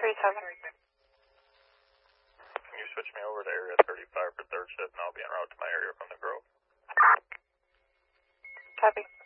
Can you switch me over to area 35 for third shift, and I'll be en route to my area from the Grove. Copy.